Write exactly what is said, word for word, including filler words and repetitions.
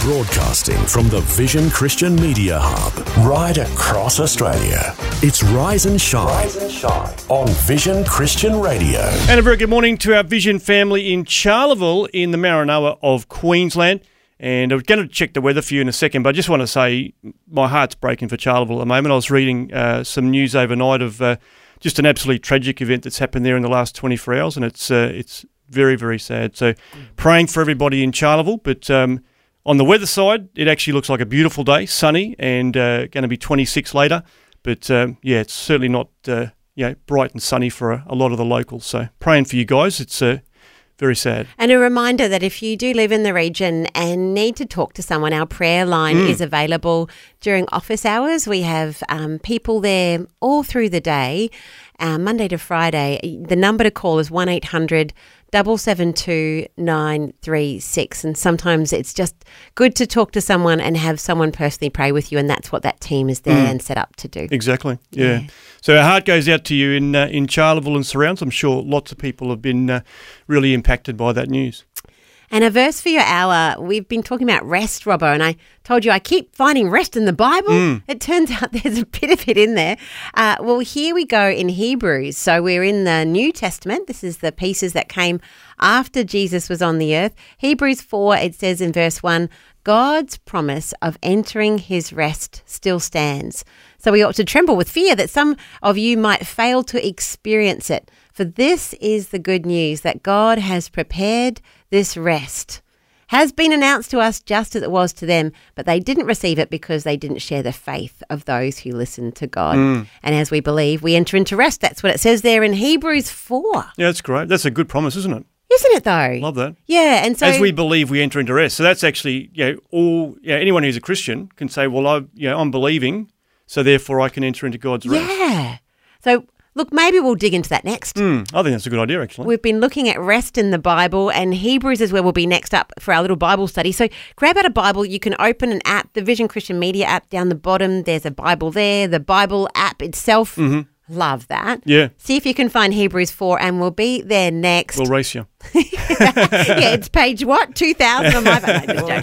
Broadcasting from the Vision Christian Media Hub, right across Australia. It's Rise and Shine, Rise and Shine on Vision Christian Radio. And a very good morning to our Vision family in Charleville in the Maranoa of Queensland. And I'm going to check the weather for you in a second, but I just want to say my heart's breaking for Charleville at the moment. I was reading uh, some news overnight of uh, just an absolutely tragic event that's happened there in the last twenty-four hours, and it's uh, it's very, very sad. So praying for everybody in Charleville, but um, on the weather side, it actually looks like a beautiful day, sunny, and uh, going to be twenty-six later. But um, yeah, it's certainly not uh, you know, bright and sunny for a, a lot of the locals. So praying for you guys. It's uh, very sad. And a reminder that if you do live in the region and need to talk to someone, our prayer line mm. is available during office hours. We have um, people there all through the day, uh, Monday to Friday. The number to call is one eight hundred seven seven two nine three six, and sometimes it's just good to talk to someone and have someone personally pray with you, and that's what that team is there mm. and set up to do. Exactly, yeah. yeah. So our heart goes out to you in uh, in Charleville and surrounds. I'm sure lots of people have been uh, really impacted by that news. And a verse for your hour, we've been talking about rest, Robbo, and I told you I keep finding rest in the Bible. Mm. It turns out there's a bit of it in there. Uh, well, here we go in Hebrews. So we're in the New Testament. This is the pieces that came after Jesus was on the earth. Hebrews four, it says in verse one, God's promise of entering his rest still stands. So we ought to tremble with fear that some of you might fail to experience it. For this is the good news that God has prepared this rest. Has been announced to us just as it was to them, but they didn't receive it because they didn't share the faith of those who listened to God. Mm. And as we believe, we enter into rest. That's what it says there in Hebrews four. Yeah, that's great. That's a good promise, isn't it? Isn't it though? Love that. Yeah, and so as we believe, we enter into rest. So that's actually, you know, all. You know, anyone who's a Christian can say, "Well, I, you know, I'm believing, so therefore I can enter into God's rest." Yeah. So look, maybe we'll dig into that next. Mm, I think that's a good idea, actually. We've been looking at rest in the Bible, and Hebrews is where we'll be next up for our little Bible study. So grab out a Bible. You can open an app, the Vision Christian Media app down the bottom. There's a Bible there. The Bible app itself. Mm-hmm. Love that. Yeah. See if you can find Hebrews four, and we'll be there next. We'll race you. Yeah, it's page what? two thousand on my phone.